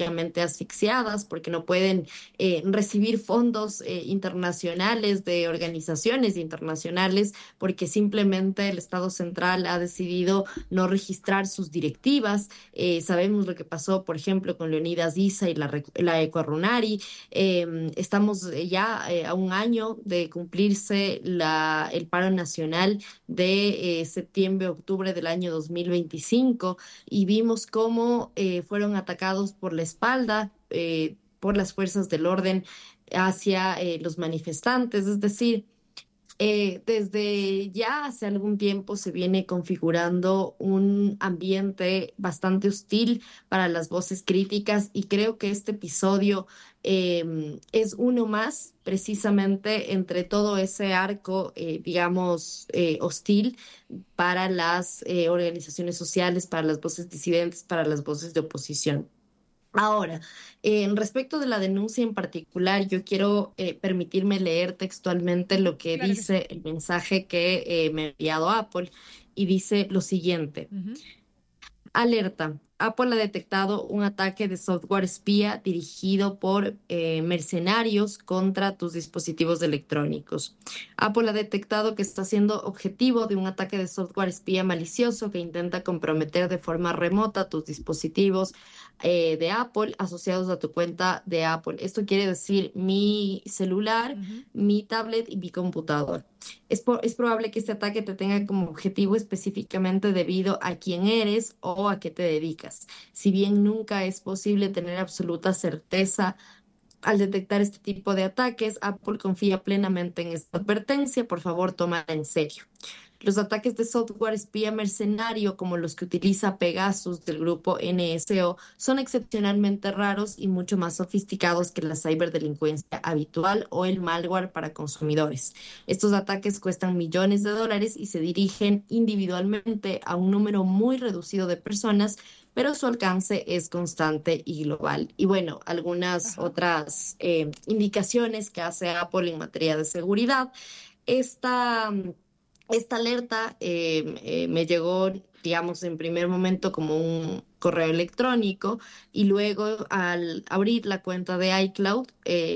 prácticamente asfixiadas porque no pueden recibir fondos internacionales de organizaciones internacionales porque simplemente el Estado central ha decidido no registrar sus directivas. Sabemos lo que pasó, por ejemplo, con Leonidas Issa y la Ecuarunari. Estamos ya a un año de cumplirse el paro nacional de septiembre-octubre del año 2025 y vimos cómo fueron atacados por la espalda por las fuerzas del orden hacia los manifestantes. Es decir, desde ya hace algún tiempo se viene configurando un ambiente bastante hostil para las voces críticas y creo que este episodio es uno más precisamente entre todo ese arco, digamos, hostil para las organizaciones sociales, para las voces disidentes, para las voces de oposición. Ahora, respecto de la denuncia en particular, yo quiero permitirme leer textualmente lo que Claro que sí. dice el mensaje que me ha enviado Apple y dice lo siguiente. Ujú. Alerta. Apple ha detectado un ataque de software espía dirigido por mercenarios contra tus dispositivos electrónicos. Apple ha detectado que está siendo objetivo de un ataque de software espía malicioso que intenta comprometer de forma remota tus dispositivos de Apple asociados a tu cuenta de Apple. Esto quiere decir mi celular, Ujú. mi tablet y mi computador. Es probable que este ataque te tenga como objetivo específicamente debido a quién eres o a qué te dedicas. Si bien nunca es posible tener absoluta certeza al detectar este tipo de ataques, Apple confía plenamente en esta advertencia. Por favor, tómala en serio. Los ataques de software espía mercenario, como los que utiliza Pegasus del grupo NSO, son excepcionalmente raros y mucho más sofisticados que la ciberdelincuencia habitual o el malware para consumidores. Estos ataques cuestan millones de dólares y se dirigen individualmente a un número muy reducido de personas, pero su alcance es constante y global. Y bueno, algunas Ajá. otras indicaciones que hace Apple en materia de seguridad. Esta esta alerta me llegó, digamos, en primer momento como un correo electrónico y luego al abrir la cuenta de iCloud,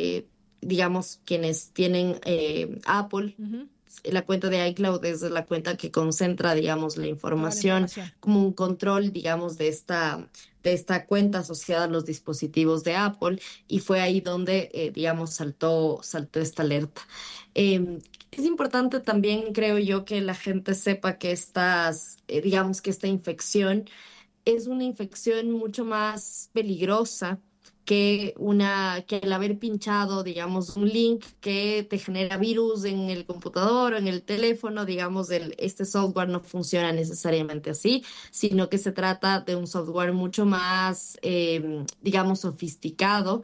digamos, quienes tienen Apple, Ujú. la cuenta de iCloud es la cuenta que concentra, digamos, la Toda la información información. como un control, digamos, de esta cuenta asociada a los dispositivos de Apple y fue ahí donde, digamos, saltó esta alerta. Es importante también, creo yo, que la gente sepa que digamos que esta infección es una infección mucho más peligrosa que el haber pinchado, digamos, un link que te genera virus en el computador o en el teléfono, digamos, este software no funciona necesariamente así, sino que se trata de un software mucho más, digamos, sofisticado,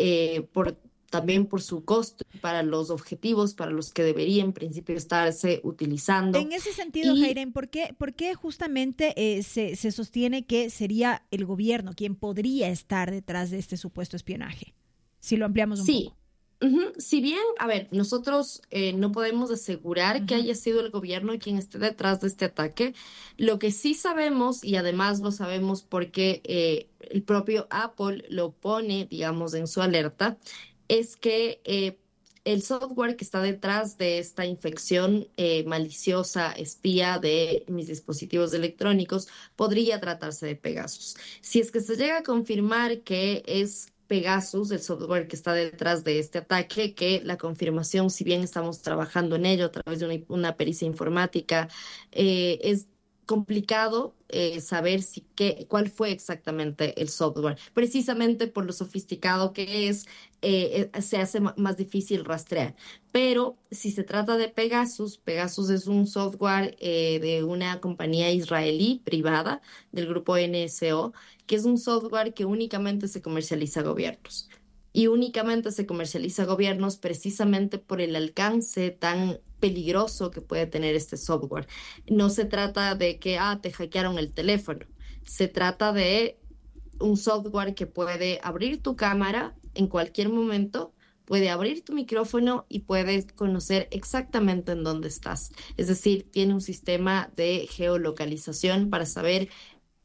también por su costo y para los objetivos para los que debería en principio estarse utilizando. En ese sentido, Y Jairen, por qué justamente se sostiene que sería el gobierno quien podría estar detrás de este supuesto espionaje? Si lo ampliamos un sí, poco. ujú. Si bien, a ver, nosotros no podemos asegurar que Ujú. haya sido el gobierno quien esté detrás de este ataque, lo que sí sabemos, y además lo sabemos porque el propio Apple lo pone, digamos, en su alerta, es que el software que está detrás de esta infección maliciosa, espía de mis dispositivos electrónicos, podría tratarse de Pegasus. Si es que se llega a confirmar que es Pegasus, el software que está detrás de este ataque, que la confirmación, si bien estamos trabajando en ello a través de una pericia informática, es complicado saber cuál fue exactamente el software. Precisamente por lo sofisticado que es, se hace más difícil rastrear. Pero si se trata de Pegasus, Pegasus es un software de una compañía israelí privada del grupo NSO que es un software que únicamente se comercializa a gobiernos. Y únicamente se comercializa a gobiernos precisamente por el alcance tan peligroso que puede tener este software. No se trata de que, te hackearon el teléfono. Se trata de un software que puede abrir tu cámara en cualquier momento, puede abrir tu micrófono y puede conocer exactamente en dónde estás. Es decir, tiene un sistema de geolocalización para saber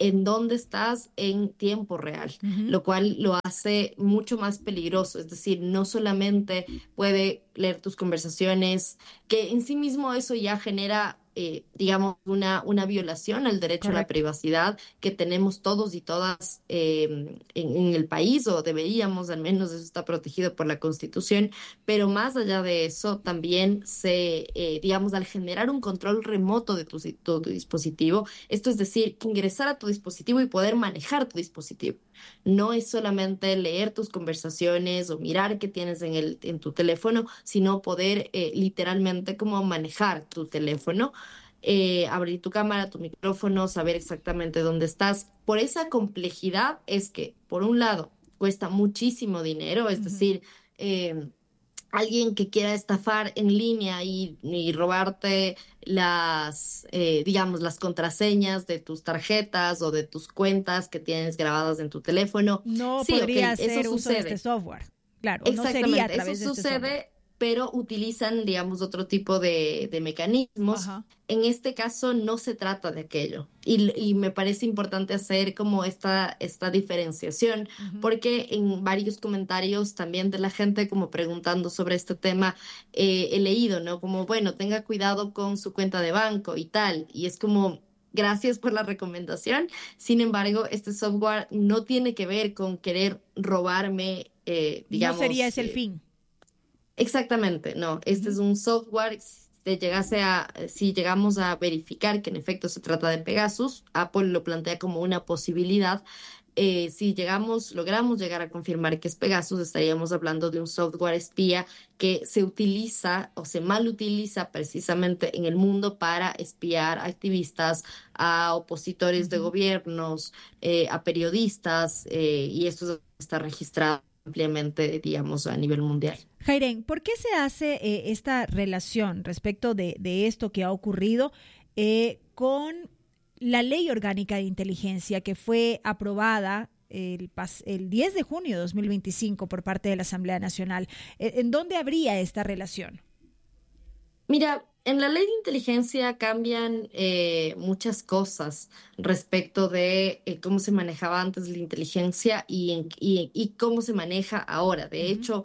en dónde estás en tiempo real, Ujú. lo cual lo hace mucho más peligroso. Es decir, no solamente puede leer tus conversaciones, que en sí mismo eso ya genera, digamos, una violación al derecho a la Correcto. privacidad que tenemos todos y todas en el país, o deberíamos, al menos eso está protegido por la Constitución. Pero más allá de eso, también digamos, al generar un control remoto de tu dispositivo, esto es decir, ingresar a tu dispositivo y poder manejar tu dispositivo. No es solamente leer tus conversaciones o mirar qué tienes en tu teléfono, sino poder literalmente como manejar tu teléfono, abrir tu cámara, tu micrófono, saber exactamente dónde estás. Por esa complejidad es que, por un lado, cuesta muchísimo dinero, es Ujú. decir, alguien que quiera estafar en línea y robarte digamos, las contraseñas de tus tarjetas o de tus cuentas que tienes grabadas en tu teléfono. No Sí, ok, podría eso hacer uso de este sucede. software. Claro, no sería a Exactamente, eso través de este software. sucede, pero utilizan, digamos, otro tipo de mecanismos. Ajá. En este caso no se trata de aquello. Y me parece importante hacer como esta diferenciación, Ujú. porque en varios comentarios también de la gente como preguntando sobre este tema, he leído, ¿no? Como, bueno, tenga cuidado con su cuenta de banco y tal. Y es como... Gracias por la recomendación. Sin embargo, este software no tiene que ver con querer robarme, No sería digamos, ese el fin. exactamente, no. Este Ujú. es un software. Si llegamos a verificar que en efecto se trata de Pegasus, Apple lo plantea como una posibilidad. Si logramos llegar a confirmar que es Pegasus, estaríamos hablando de un software espía que se utiliza o se mal utiliza precisamente en el mundo para espiar a activistas, a opositores de Ujú. gobiernos, a periodistas, y esto está registrado ampliamente, digamos, a nivel mundial. Jairen, ¿por qué se hace esta relación respecto de esto que ha ocurrido con la Ley Orgánica de Inteligencia que fue aprobada el 10 de junio de 2025 por parte de la Asamblea Nacional? ¿En dónde habría esta relación? Mira, en la ley de inteligencia cambian muchas cosas respecto de cómo se manejaba antes la inteligencia y cómo se maneja ahora. De Ujú. hecho,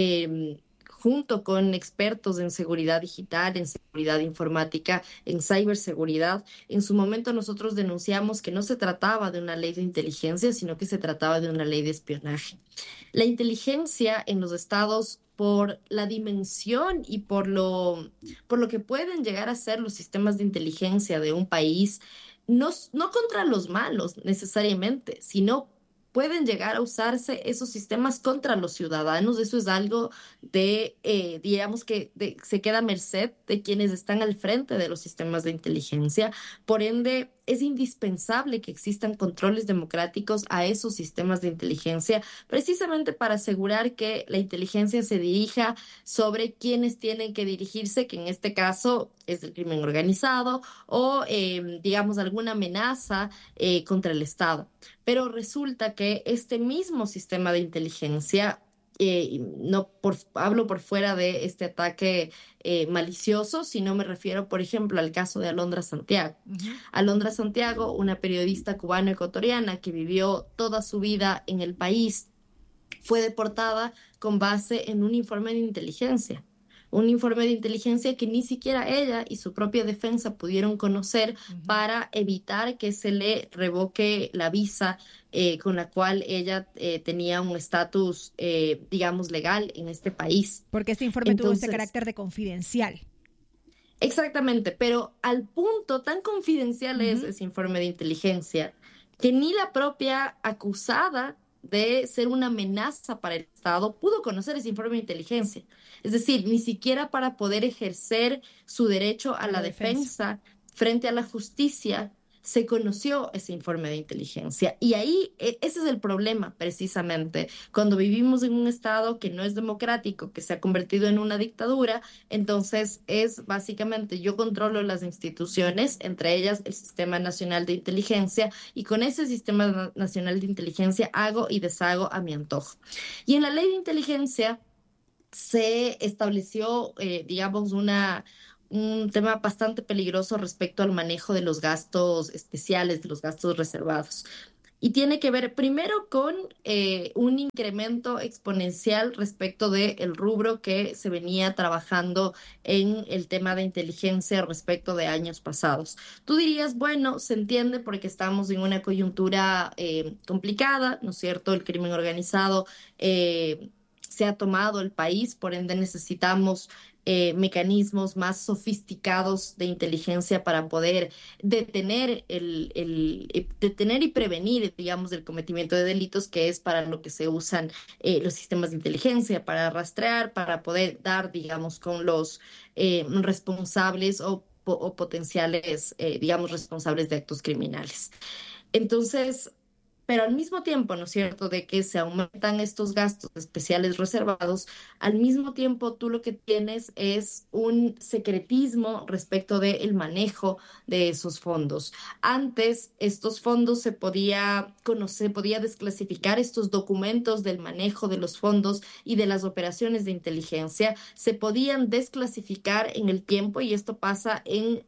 junto con expertos en seguridad digital, en seguridad informática, en ciberseguridad, en su momento nosotros denunciamos que no se trataba de una ley de inteligencia, sino que se trataba de una ley de espionaje. La inteligencia en los estados, por la dimensión y por lo que pueden llegar a ser los sistemas de inteligencia de un país, no contra los malos necesariamente, sino pueden llegar a usarse esos sistemas contra los ciudadanos. Eso es algo digamos que se queda a merced de quienes están al frente de los sistemas de inteligencia. Por ende, es indispensable que existan controles democráticos a esos sistemas de inteligencia, precisamente para asegurar que la inteligencia se dirija sobre quienes tienen que dirigirse, que en este caso es el crimen organizado o, digamos, alguna amenaza contra el Estado. Pero resulta que este mismo sistema de inteligencia, no hablo por fuera de este ataque malicioso, sino me refiero, por ejemplo, al caso de Alondra Santiago. Ujú. Alondra Santiago, una periodista cubano-ecuatoriana que vivió toda su vida en el país, fue deportada con base en un informe de inteligencia. Un informe de inteligencia que ni siquiera ella y su propia defensa pudieron conocer Ujú. para evitar que se le revoque la visa con la cual ella tenía un estatus, digamos, legal en este país. Porque este informe tuvo este Entonces, carácter de confidencial. exactamente, pero al punto tan confidencial es Ujú. ese informe de inteligencia que ni la propia acusada de ser una amenaza para el Estado pudo conocer ese informe de inteligencia. Es decir, ni siquiera para poder ejercer su derecho a A la la defensa. defensa frente a la justicia se conoció ese informe de inteligencia. Y ahí ese es el problema, precisamente. Cuando vivimos en un Estado que no es democrático, que se ha convertido en una dictadura, entonces es básicamente yo controlo las instituciones, entre ellas el Sistema Nacional de Inteligencia, y con ese Sistema Nacional de Inteligencia hago y deshago a mi antojo. Y en la ley de inteligencia se estableció, digamos, un tema bastante peligroso respecto al manejo de los gastos especiales, de los gastos reservados. Y tiene que ver primero con un incremento exponencial respecto del rubro que se venía trabajando en el tema de inteligencia respecto de años pasados. Tú dirías, bueno, se entiende porque estamos en una coyuntura complicada, ¿no es cierto? El crimen organizado se ha tomado el país, por ende necesitamos mecanismos más sofisticados de inteligencia para poder detener y prevenir, digamos, el cometimiento de delitos, que es para lo que se usan los sistemas de inteligencia, para rastrear, para poder dar, digamos, con los responsables o potenciales, digamos, responsables de actos criminales. Entonces, pero al mismo tiempo, ¿no es cierto?, de que se aumentan estos gastos especiales reservados, al mismo tiempo tú lo que tienes es un secretismo respecto del manejo de esos fondos. Antes, estos fondos se podía conocer, podía desclasificar estos documentos del manejo de los fondos y de las operaciones de inteligencia, se podían desclasificar en el tiempo y esto pasa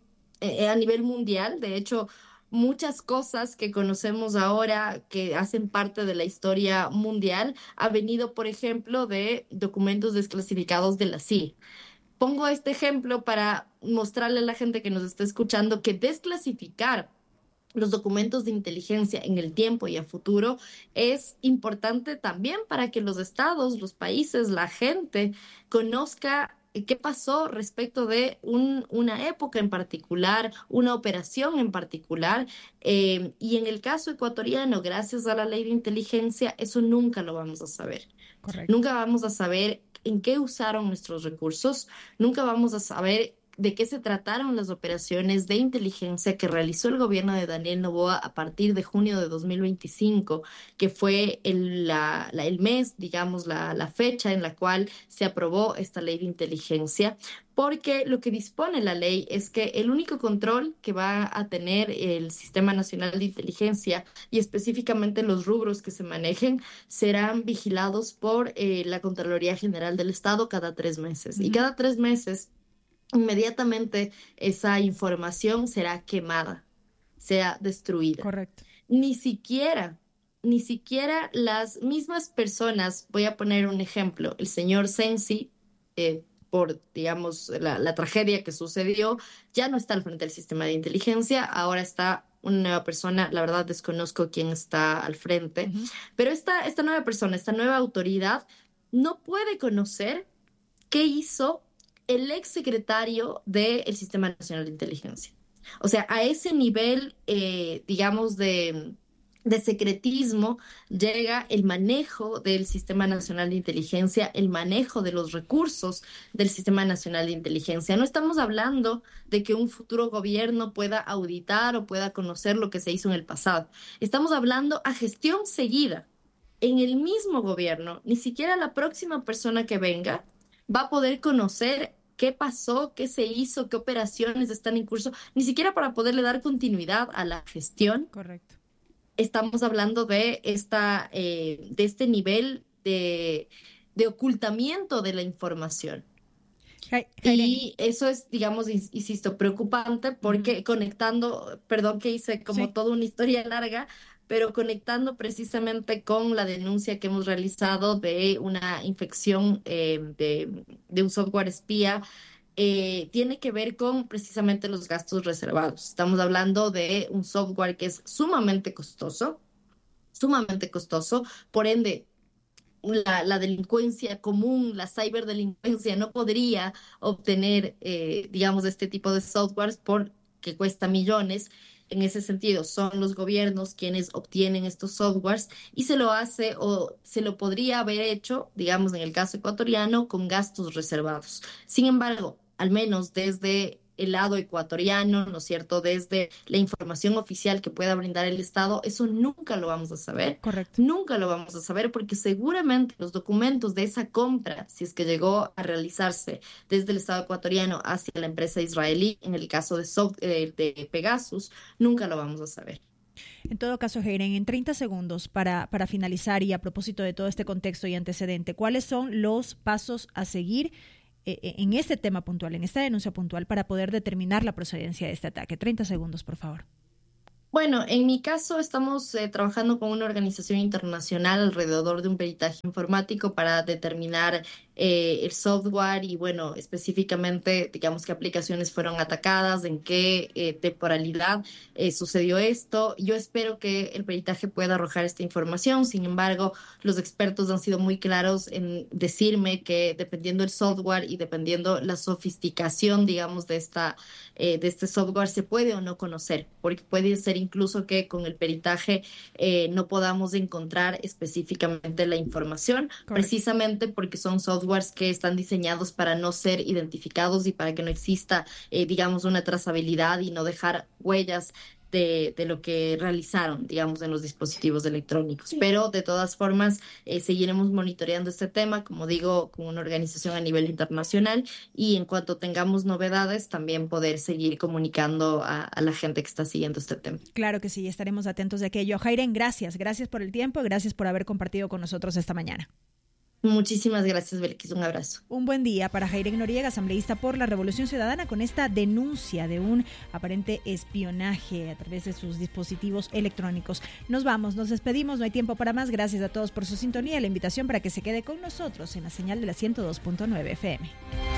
a nivel mundial. De hecho, muchas cosas que conocemos ahora que hacen parte de la historia mundial ha venido, por ejemplo, de documentos desclasificados de la CIA. Pongo este ejemplo para mostrarle a la gente que nos está escuchando que desclasificar los documentos de inteligencia en el tiempo y a futuro es importante también para que los estados, los países, la gente conozca qué pasó respecto de una época en particular, una operación en particular. Y en el caso ecuatoriano, gracias a la ley de inteligencia, eso nunca lo vamos a saber. Correcto. Nunca vamos a saber en qué usaron nuestros recursos, nunca vamos a saber de qué se trataron las operaciones de inteligencia que realizó el gobierno de Daniel Noboa a partir de junio de 2025, que fue el mes, digamos, la fecha en la cual se aprobó esta ley de inteligencia. Porque lo que dispone la ley es que el único control que va a tener el Sistema Nacional de Inteligencia y específicamente los rubros que se manejen serán vigilados por la Contraloría General del Estado cada 3 meses. Y Ujú. cada 3 meses inmediatamente esa información será quemada, sea destruida. Correcto. Ni siquiera, ni siquiera las mismas personas, voy a poner un ejemplo, el señor Sensi, por, digamos, la tragedia que sucedió, ya no está al frente del sistema de inteligencia, ahora está una nueva persona, la verdad desconozco quién está al frente, Ujú. pero esta nueva persona, esta nueva autoridad, no puede conocer qué hizo el ex secretario del Sistema Nacional de Inteligencia. O sea, a ese nivel, digamos, de secretismo llega el manejo del Sistema Nacional de Inteligencia, el manejo de los recursos del Sistema Nacional de Inteligencia. No estamos hablando de que un futuro gobierno pueda auditar o pueda conocer lo que se hizo en el pasado. Estamos hablando a gestión seguida. En el mismo gobierno, ni siquiera la próxima persona que venga va a poder conocer qué pasó, qué se hizo, qué operaciones están en curso, ni siquiera para poderle dar continuidad a la gestión. Correcto. Estamos hablando de este nivel de ocultamiento de la información. Jaireni. Y eso es, digamos, insisto, preocupante Ujú. porque conectando, perdón que hice como Sí. toda una historia larga, pero conectando precisamente con la denuncia que hemos realizado de una infección de un software espía, tiene que ver con precisamente los gastos reservados. Estamos hablando de un software que es sumamente costoso, por ende la delincuencia común, la ciberdelincuencia no podría obtener, digamos, este tipo de softwares porque cuesta millones. En ese sentido, son los gobiernos quienes obtienen estos softwares y se lo hace o se lo podría haber hecho, digamos, en el caso ecuatoriano, con gastos reservados. Sin embargo, al menos desde el lado ecuatoriano, ¿no es cierto? Desde la información oficial que pueda brindar el Estado, eso nunca lo vamos a saber. Correcto. Nunca lo vamos a saber porque seguramente los documentos de esa compra, si es que llegó a realizarse desde el Estado ecuatoriano hacia la empresa israelí, en el caso de Pegasus, nunca lo vamos a saber. En todo caso, Heiren, en 30 segundos para finalizar y a propósito de todo este contexto y antecedente, ¿cuáles son los pasos a seguir en este tema puntual, en esta denuncia puntual, para poder determinar la procedencia de este ataque? 30 segundos, por favor. Bueno, en mi caso estamos trabajando con una organización internacional alrededor de un peritaje informático para determinar el software y, bueno, específicamente, digamos, qué aplicaciones fueron atacadas, en qué temporalidad sucedió esto. Yo espero que el peritaje pueda arrojar esta información. Sin embargo, los expertos han sido muy claros en decirme que dependiendo el software y dependiendo la sofisticación, digamos, de este software, se puede o no conocer, porque puede ser incluso que con el peritaje no podamos encontrar específicamente la información, Correcto. precisamente porque son softwares que están diseñados para no ser identificados y para que no exista, digamos, una trazabilidad y no dejar huellas de lo que realizaron, digamos, en los dispositivos electrónicos. Pero de todas formas, seguiremos monitoreando este tema, como digo, con una organización a nivel internacional, y en cuanto tengamos novedades, también poder seguir comunicando a la gente que está siguiendo este tema. Claro que sí, estaremos atentos de aquello. Jairen, gracias por el tiempo, gracias por haber compartido con nosotros esta mañana. Muchísimas gracias, Belkis. Un abrazo. Un buen día para Jairen Noriega, asambleísta por la Revolución Ciudadana, con esta denuncia de un aparente espionaje a través de sus dispositivos electrónicos. Nos vamos, nos despedimos, no hay tiempo para más. Gracias a todos por su sintonía. La invitación para que se quede con nosotros en la señal de la 102.9 FM.